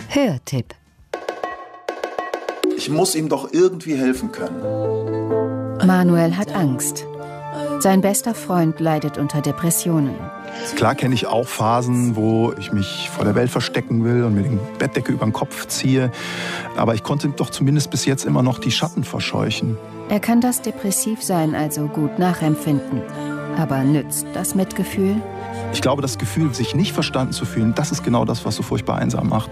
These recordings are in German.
Hörtipp. Ich muss ihm doch irgendwie helfen können. Manuel hat Angst. Sein bester Freund leidet unter Depressionen. Klar kenne ich auch Phasen, wo ich mich vor der Welt verstecken will und mir die Bettdecke über den Kopf ziehe. Aber ich konnte doch zumindest bis jetzt immer noch die Schatten verscheuchen. Er kann das Depressivsein also gut nachempfinden. Aber nützt das Mitgefühl? Ich glaube, das Gefühl, sich nicht verstanden zu fühlen, das ist genau das, was so furchtbar einsam macht.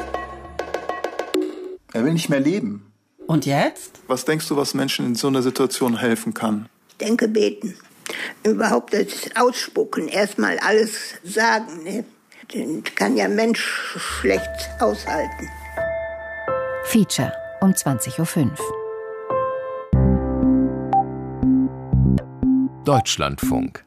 Er will nicht mehr leben. Und jetzt? Was denkst du, was Menschen in so einer Situation helfen kann? Ich denke, beten. Überhaupt das Ausspucken, erstmal alles sagen. Ne? Das kann ja Mensch schlecht aushalten. Feature um 20.05 Uhr. Deutschlandfunk.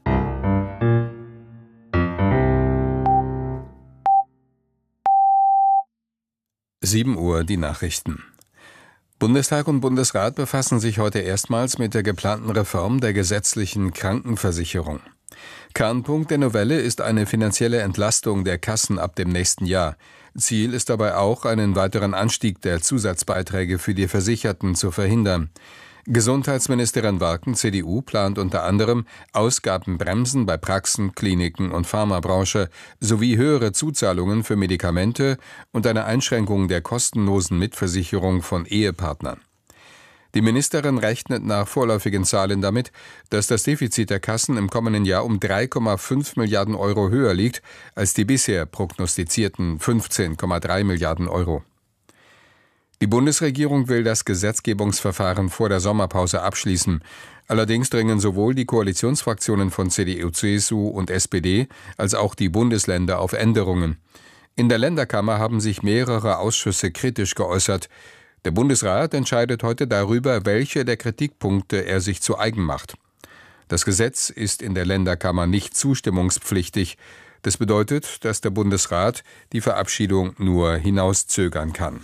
Uhr die Nachrichten. Bundestag und Bundesrat befassen sich heute erstmals mit der geplanten Reform der gesetzlichen Krankenversicherung. Kernpunkt der Novelle ist eine finanzielle Entlastung der Kassen ab dem nächsten Jahr. Ziel ist dabei auch, einen weiteren Anstieg der Zusatzbeiträge für die Versicherten zu verhindern. Gesundheitsministerin Warken, CDU, plant unter anderem Ausgabenbremsen bei Praxen, Kliniken und Pharmabranche sowie höhere Zuzahlungen für Medikamente und eine Einschränkung der kostenlosen Mitversicherung von Ehepartnern. Die Ministerin rechnet nach vorläufigen Zahlen damit, dass das Defizit der Kassen im kommenden Jahr um 3,5 Milliarden Euro höher liegt als die bisher prognostizierten 15,3 Milliarden Euro. Die Bundesregierung will das Gesetzgebungsverfahren vor der Sommerpause abschließen. Allerdings dringen sowohl die Koalitionsfraktionen von CDU, CSU und SPD als auch die Bundesländer auf Änderungen. In der Länderkammer haben sich mehrere Ausschüsse kritisch geäußert. Der Bundesrat entscheidet heute darüber, welche der Kritikpunkte er sich zu eigen macht. Das Gesetz ist in der Länderkammer nicht zustimmungspflichtig. Das bedeutet, dass der Bundesrat die Verabschiedung nur hinauszögern kann.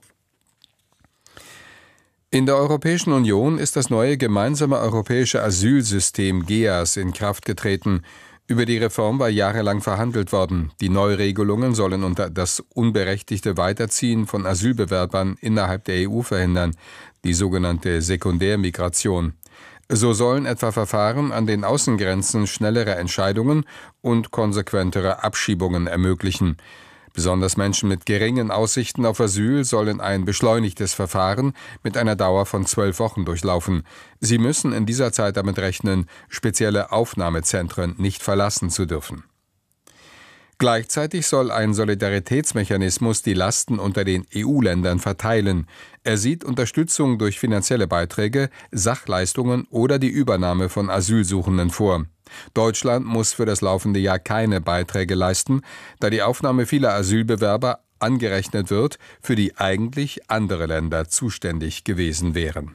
In der Europäischen Union ist das neue gemeinsame europäische Asylsystem GEAS in Kraft getreten. Über die Reform war jahrelang verhandelt worden. Die Neuregelungen sollen unter das unberechtigte Weiterziehen von Asylbewerbern innerhalb der EU verhindern, die sogenannte Sekundärmigration. So sollen etwa Verfahren an den Außengrenzen schnellere Entscheidungen und konsequentere Abschiebungen ermöglichen. Besonders Menschen mit geringen Aussichten auf Asyl sollen ein beschleunigtes Verfahren mit einer Dauer von 12 Wochen durchlaufen. Sie müssen in dieser Zeit damit rechnen, spezielle Aufnahmezentren nicht verlassen zu dürfen. Gleichzeitig soll ein Solidaritätsmechanismus die Lasten unter den EU-Ländern verteilen. Er sieht Unterstützung durch finanzielle Beiträge, Sachleistungen oder die Übernahme von Asylsuchenden vor. Deutschland muss für das laufende Jahr keine Beiträge leisten, da die Aufnahme vieler Asylbewerber angerechnet wird, für die eigentlich andere Länder zuständig gewesen wären.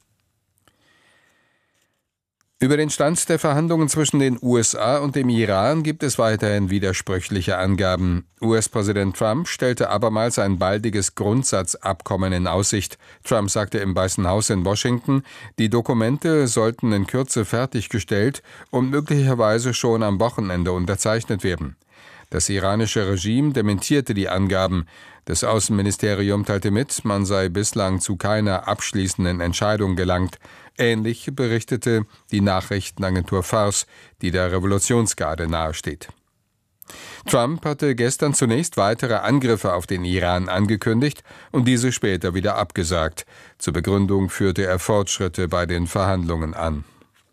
Über den Stand der Verhandlungen zwischen den USA und dem Iran gibt es weiterhin widersprüchliche Angaben. US-Präsident Trump stellte abermals ein baldiges Grundsatzabkommen in Aussicht. Trump sagte im Weißen Haus in Washington, die Dokumente sollten in Kürze fertiggestellt und möglicherweise schon am Wochenende unterzeichnet werden. Das iranische Regime dementierte die Angaben. Das Außenministerium teilte mit, man sei bislang zu keiner abschließenden Entscheidung gelangt. Ähnlich berichtete die Nachrichtenagentur Fars, die der Revolutionsgarde nahesteht. Trump hatte gestern zunächst weitere Angriffe auf den Iran angekündigt und diese später wieder abgesagt. Zur Begründung führte er Fortschritte bei den Verhandlungen an.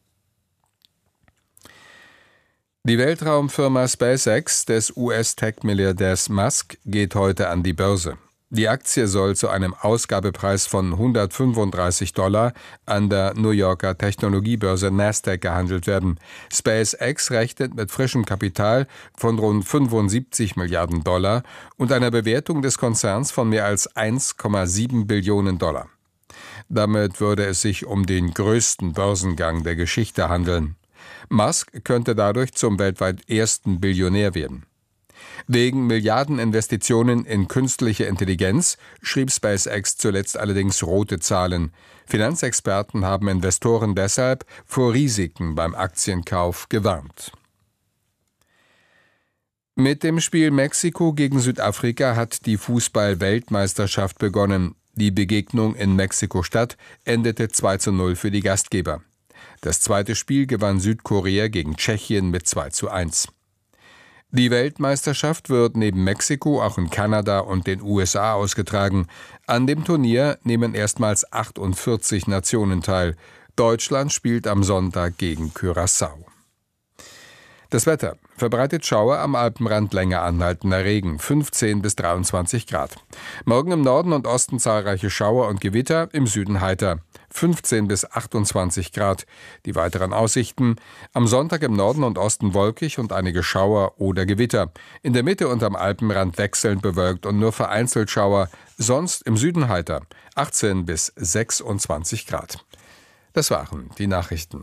Die Weltraumfirma SpaceX des US-Tech-Milliardärs Musk geht heute an die Börse. Die Aktie soll zu einem Ausgabepreis von $135 an der New Yorker Technologiebörse Nasdaq gehandelt werden. SpaceX rechnet mit frischem Kapital von rund $75 Milliarden und einer Bewertung des Konzerns von mehr als $1,7 Billionen. Damit würde es sich um den größten Börsengang der Geschichte handeln. Musk könnte dadurch zum weltweit ersten Billionär werden. Wegen Milliardeninvestitionen in künstliche Intelligenz schrieb SpaceX zuletzt allerdings rote Zahlen. Finanzexperten haben Investoren deshalb vor Risiken beim Aktienkauf gewarnt. Mit dem Spiel Mexiko gegen Südafrika hat die Fußball-Weltmeisterschaft begonnen. Die Begegnung in Mexiko-Stadt endete 2:0 für die Gastgeber. Das zweite Spiel gewann Südkorea gegen Tschechien mit 2:1. Die Weltmeisterschaft wird neben Mexiko auch in Kanada und den USA ausgetragen. An dem Turnier nehmen erstmals 48 Nationen teil. Deutschland spielt am Sonntag gegen Curaçao. Das Wetter. Verbreitet Schauer, am Alpenrand länger anhaltender Regen, 15 bis 23 Grad. Morgen im Norden und Osten zahlreiche Schauer und Gewitter, im Süden heiter, 15 bis 28 Grad. Die weiteren Aussichten: am Sonntag im Norden und Osten wolkig und einige Schauer oder Gewitter. In der Mitte und am Alpenrand wechselnd bewölkt und nur vereinzelt Schauer, sonst im Süden heiter, 18 bis 26 Grad. Das waren die Nachrichten.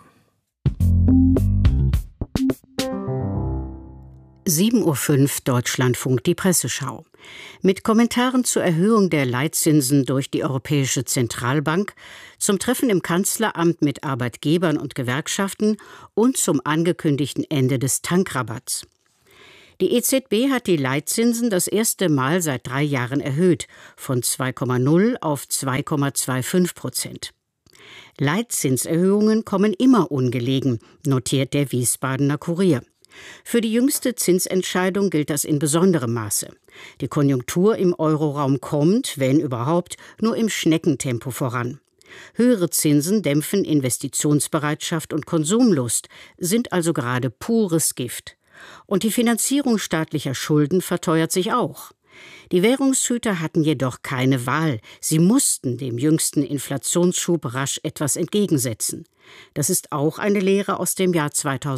7:05 Uhr Deutschlandfunk, die Presseschau. Mit Kommentaren zur Erhöhung der Leitzinsen durch die Europäische Zentralbank, zum Treffen im Kanzleramt mit Arbeitgebern und Gewerkschaften und zum angekündigten Ende des Tankrabatts. Die EZB hat die Leitzinsen das erste Mal seit 3 Jahren erhöht, von 2,0 auf 2,25%. Leitzinserhöhungen kommen immer ungelegen, notiert der Wiesbadener Kurier. Für die jüngste Zinsentscheidung gilt das in besonderem Maße. Die Konjunktur im Euroraum kommt, wenn überhaupt, nur im Schneckentempo voran. Höhere Zinsen dämpfen Investitionsbereitschaft und Konsumlust, sind also gerade pures Gift. Und die Finanzierung staatlicher Schulden verteuert sich auch. Die Währungshüter hatten jedoch keine Wahl. Sie mussten dem jüngsten Inflationsschub rasch etwas entgegensetzen. Das ist auch eine Lehre aus dem Jahr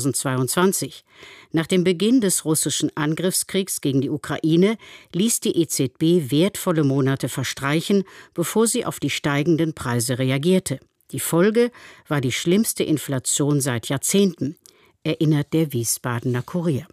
2022. Nach dem Beginn des russischen Angriffskriegs gegen die Ukraine ließ die EZB wertvolle Monate verstreichen, bevor sie auf die steigenden Preise reagierte. Die Folge war die schlimmste Inflation seit Jahrzehnten, erinnert der Wiesbadener Kurier.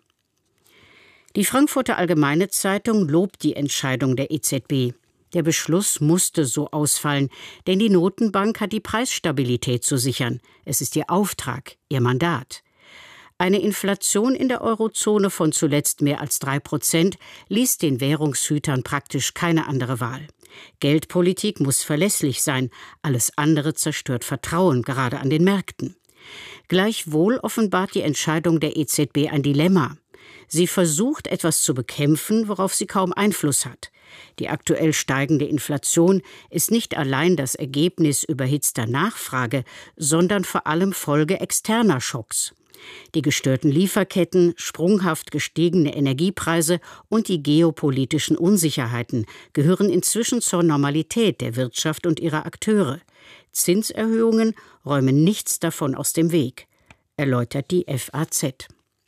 Die Frankfurter Allgemeine Zeitung lobt die Entscheidung der EZB. Der Beschluss musste so ausfallen, denn die Notenbank hat die Preisstabilität zu sichern. Es ist ihr Auftrag, ihr Mandat. Eine Inflation in der Eurozone von zuletzt mehr als 3% ließ den Währungshütern praktisch keine andere Wahl. Geldpolitik muss verlässlich sein, alles andere zerstört Vertrauen, gerade an den Märkten. Gleichwohl offenbart die Entscheidung der EZB ein Dilemma. Sie versucht, etwas zu bekämpfen, worauf sie kaum Einfluss hat. Die aktuell steigende Inflation ist nicht allein das Ergebnis überhitzter Nachfrage, sondern vor allem Folge externer Schocks. Die gestörten Lieferketten, sprunghaft gestiegene Energiepreise und die geopolitischen Unsicherheiten gehören inzwischen zur Normalität der Wirtschaft und ihrer Akteure. Zinserhöhungen räumen nichts davon aus dem Weg, erläutert die FAZ.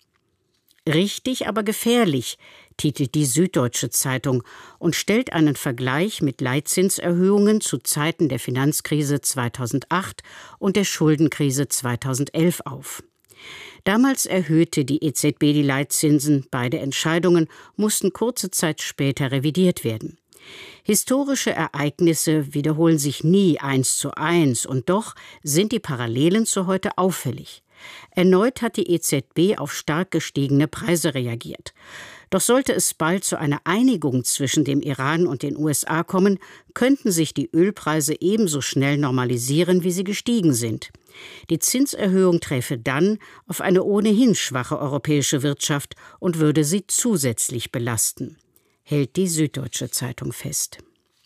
Richtig, aber gefährlich, titelt die Süddeutsche Zeitung und stellt einen Vergleich mit Leitzinserhöhungen zu Zeiten der Finanzkrise 2008 und der Schuldenkrise 2011 auf. Damals erhöhte die EZB die Leitzinsen, beide Entscheidungen mussten kurze Zeit später revidiert werden. Historische Ereignisse wiederholen sich nie 1:1 und doch sind die Parallelen zu heute auffällig. Erneut hat die EZB auf stark gestiegene Preise reagiert. Doch sollte es bald zu einer Einigung zwischen dem Iran und den USA kommen, könnten sich die Ölpreise ebenso schnell normalisieren, wie sie gestiegen sind. Die Zinserhöhung träfe dann auf eine ohnehin schwache europäische Wirtschaft und würde sie zusätzlich belasten, hält die Süddeutsche Zeitung fest.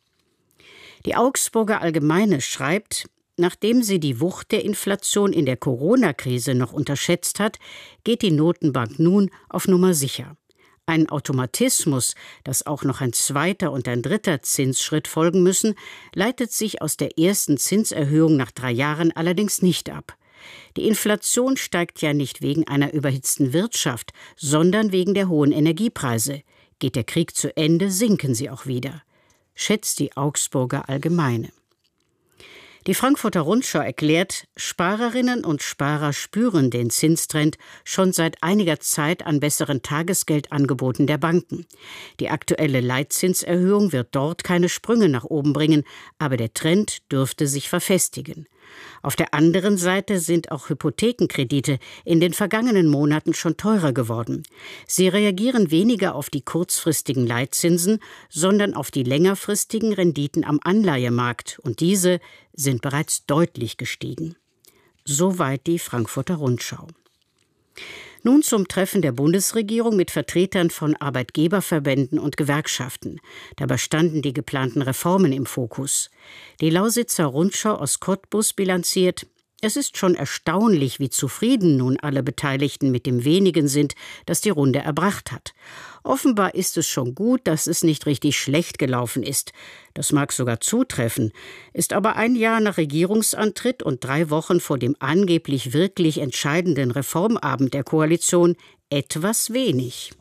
Die Augsburger Allgemeine schreibt: Nachdem sie die Wucht der Inflation in der Corona-Krise noch unterschätzt hat, geht die Notenbank nun auf Nummer sicher. Ein Automatismus, dass auch noch ein zweiter und ein dritter Zinsschritt folgen müssen, leitet sich aus der ersten Zinserhöhung nach 3 Jahren allerdings nicht ab. Die Inflation steigt ja nicht wegen einer überhitzten Wirtschaft, sondern wegen der hohen Energiepreise. Geht der Krieg zu Ende, sinken sie auch wieder, schätzt die Augsburger Allgemeine. Die Frankfurter Rundschau erklärt, Sparerinnen und Sparer spüren den Zinstrend schon seit einiger Zeit an besseren Tagesgeldangeboten der Banken. Die aktuelle Leitzinserhöhung wird dort keine Sprünge nach oben bringen, aber der Trend dürfte sich verfestigen. Auf der anderen Seite sind auch Hypothekenkredite in den vergangenen Monaten schon teurer geworden. Sie reagieren weniger auf die kurzfristigen Leitzinsen, sondern auf die längerfristigen Renditen am Anleihemarkt, und diese sind bereits deutlich gestiegen. Soweit die Frankfurter Rundschau. Nun zum Treffen der Bundesregierung mit Vertretern von Arbeitgeberverbänden und Gewerkschaften. Dabei standen die geplanten Reformen im Fokus. Die Lausitzer Rundschau aus Cottbus bilanziert: Es ist schon erstaunlich, wie zufrieden nun alle Beteiligten mit dem Wenigen sind, das die Runde erbracht hat. Offenbar ist es schon gut, dass es nicht richtig schlecht gelaufen ist. Das mag sogar zutreffen, ist aber ein Jahr nach Regierungsantritt und 3 Wochen vor dem angeblich wirklich entscheidenden Reformabend der Koalition etwas wenig.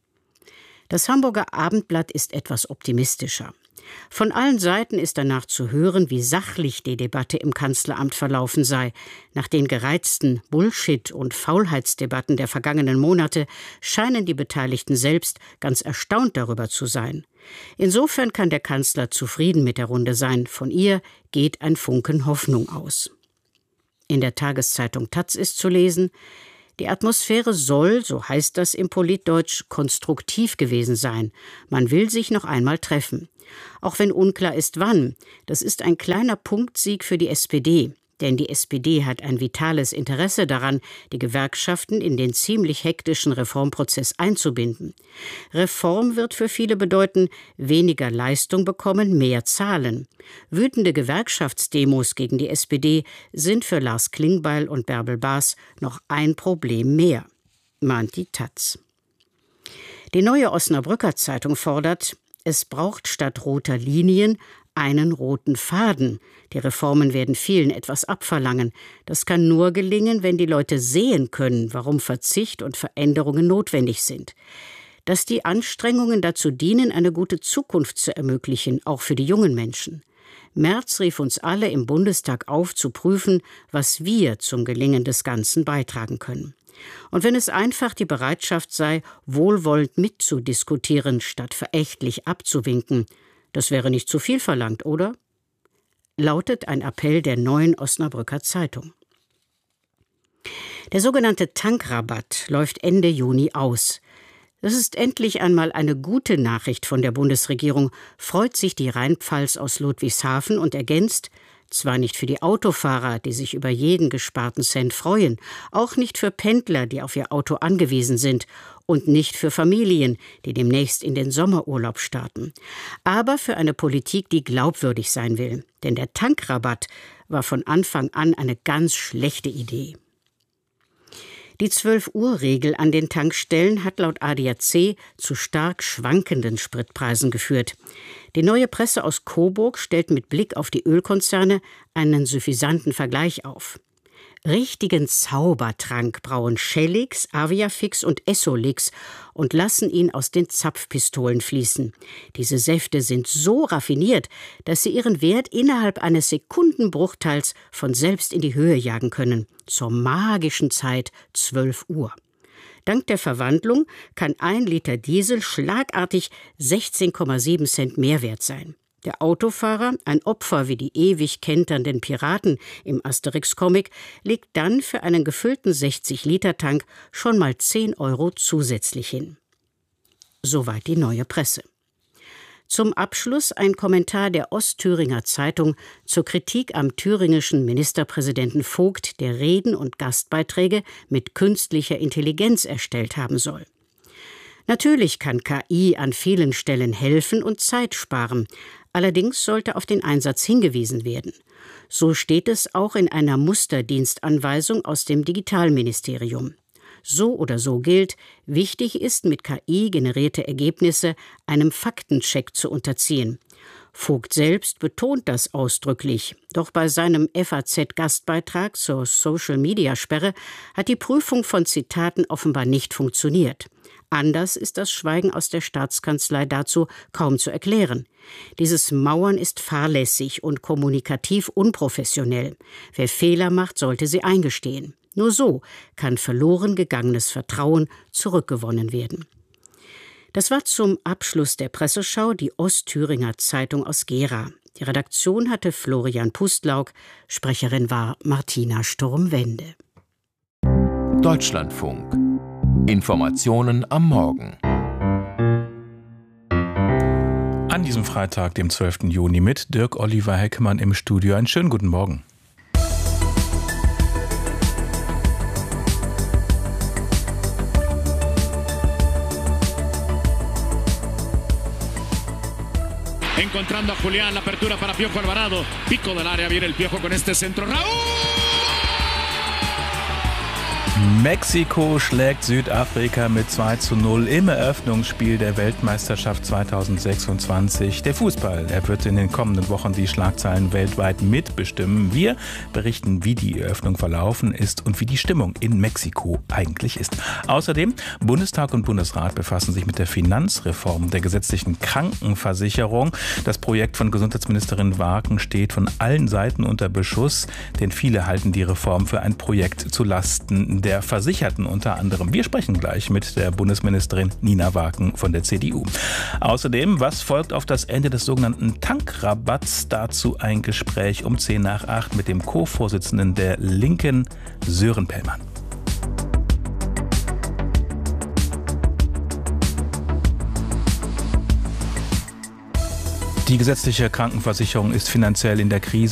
Das Hamburger Abendblatt ist etwas optimistischer. Von allen Seiten ist danach zu hören, wie sachlich die Debatte im Kanzleramt verlaufen sei. Nach den gereizten Bullshit- und Faulheitsdebatten der vergangenen Monate scheinen die Beteiligten selbst ganz erstaunt darüber zu sein. Insofern kann der Kanzler zufrieden mit der Runde sein. Von ihr geht ein Funken Hoffnung aus. In der Tageszeitung taz ist zu lesen: Die Atmosphäre soll, so heißt das im Politdeutsch, konstruktiv gewesen sein. Man will sich noch einmal treffen. Auch wenn unklar ist, wann. Das ist ein kleiner Punktsieg für die SPD. Denn die SPD hat ein vitales Interesse daran, die Gewerkschaften in den ziemlich hektischen Reformprozess einzubinden. Reform wird für viele bedeuten, weniger Leistung bekommen, mehr zahlen. Wütende Gewerkschaftsdemos gegen die SPD sind für Lars Klingbeil und Bärbel Baas noch ein Problem mehr, mahnt die taz. Die Neue Osnabrücker Zeitung fordert: Es braucht statt roter Linien einen roten Faden. Die Reformen werden vielen etwas abverlangen. Das kann nur gelingen, wenn die Leute sehen können, warum Verzicht und Veränderungen notwendig sind. Dass die Anstrengungen dazu dienen, eine gute Zukunft zu ermöglichen, auch für die jungen Menschen. Merz rief uns alle im Bundestag auf, zu prüfen, was wir zum Gelingen des Ganzen beitragen können. Und wenn es einfach die Bereitschaft sei, wohlwollend mitzudiskutieren, statt verächtlich abzuwinken, das wäre nicht zu viel verlangt, oder? Lautet ein Appell der Neuen Osnabrücker Zeitung. Der sogenannte Tankrabatt läuft Ende Juni aus. Das ist endlich einmal eine gute Nachricht von der Bundesregierung, freut sich die Rheinpfalz aus Ludwigshafen und ergänzt: Zwar nicht für die Autofahrer, die sich über jeden gesparten Cent freuen, auch nicht für Pendler, die auf ihr Auto angewiesen sind, und nicht für Familien, die demnächst in den Sommerurlaub starten. Aber für eine Politik, die glaubwürdig sein will. Denn der Tankrabatt war von Anfang an eine ganz schlechte Idee. Die 12-Uhr-Regel an den Tankstellen hat laut ADAC zu stark schwankenden Spritpreisen geführt. Die Neue Presse aus Coburg stellt mit Blick auf die Ölkonzerne einen suffisanten Vergleich auf. Richtigen Zaubertrank brauen Shellix, Aviafix und Essolix und lassen ihn aus den Zapfpistolen fließen. Diese Säfte sind so raffiniert, dass sie ihren Wert innerhalb eines Sekundenbruchteils von selbst in die Höhe jagen können. Zur magischen Zeit 12 Uhr. Dank der Verwandlung kann 1 Liter Diesel schlagartig 16,7 Cent mehr wert sein. Der Autofahrer, ein Opfer wie die ewig kenternden Piraten im Asterix-Comic, legt dann für einen gefüllten 60-Liter-Tank schon mal 10 € zusätzlich hin. Soweit die Neue Presse. Zum Abschluss ein Kommentar der Ostthüringer Zeitung zur Kritik am thüringischen Ministerpräsidenten Vogt, der Reden und Gastbeiträge mit künstlicher Intelligenz erstellt haben soll. Natürlich kann KI an vielen Stellen helfen und Zeit sparen. Allerdings sollte auf den Einsatz hingewiesen werden. So steht es auch in einer Musterdienstanweisung aus dem Digitalministerium. So oder so gilt, wichtig ist, mit KI generierte Ergebnisse einem Faktencheck zu unterziehen. Vogt selbst betont das ausdrücklich. Doch bei seinem FAZ-Gastbeitrag zur Social-Media-Sperre hat die Prüfung von Zitaten offenbar nicht funktioniert. Anders ist das Schweigen aus der Staatskanzlei dazu kaum zu erklären. Dieses Mauern ist fahrlässig und kommunikativ unprofessionell. Wer Fehler macht, sollte sie eingestehen. Nur so kann verloren gegangenes Vertrauen zurückgewonnen werden. Das war zum Abschluss der Presseschau die Ostthüringer Zeitung aus Gera. Die Redaktion hatte Florian Pustlauk, Sprecherin war Martina Sturm-Wende. Deutschlandfunk. Informationen am Morgen. An diesem Freitag, dem 12. Juni, mit Dirk Oliver Heckmann im Studio. Einen schönen guten Morgen. Encontrando a Julián, la apertura para Piojo Alvarado. Pico del área, viene el Piojo con este centro. ¡Raúl! Mexiko schlägt Südafrika mit 2:0 im Eröffnungsspiel der Weltmeisterschaft 2026. Der Fußball, er wird in den kommenden Wochen die Schlagzeilen weltweit mitbestimmen. Wir berichten, wie die Eröffnung verlaufen ist und wie die Stimmung in Mexiko eigentlich ist. Außerdem, Bundestag und Bundesrat befassen sich mit der Finanzreform der gesetzlichen Krankenversicherung. Das Projekt von Gesundheitsministerin Wagen steht von allen Seiten unter Beschuss, denn viele halten die Reform für ein Projekt zulasten der Versicherten unter anderem. Wir sprechen gleich mit der Bundesministerin Nina Wagen von der CDU. Außerdem, was folgt auf das Ende des sogenannten Tankrabatts? Dazu ein Gespräch um 7:10 mit dem Co-Vorsitzenden der Linken, Sören Pellmann. Die gesetzliche Krankenversicherung ist finanziell in der Krise.